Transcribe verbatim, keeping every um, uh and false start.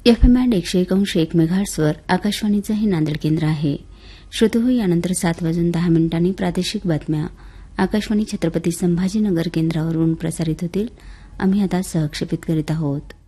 F M and एकशे एक अंश एक मेगाहर्ट्झवर आकाशवाणीचं हे नांदेड केंद्र आहे. श्रोते हो, यानंतर सात वाजून दहा मिनिटांनी प्रादेशिक बातम्या आकाशवाणी छत्रपती संभाजीनगर केंद्रावरून प्रसारित होतील. आम्ही आता सहक्षेपित करीत आहोत.